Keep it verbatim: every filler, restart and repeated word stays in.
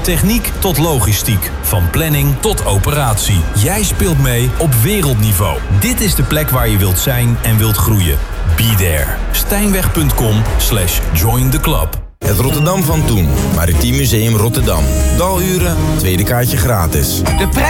techniek tot logistiek. Van planning tot operatie. Jij speelt mee op wereldniveau. Dit is de plek waar je wilt zijn en wilt groeien. Be there. Stijnweg.com slash join the club. Het Rotterdam van toen. Maritiem Museum Rotterdam. Daluren, tweede kaartje gratis. De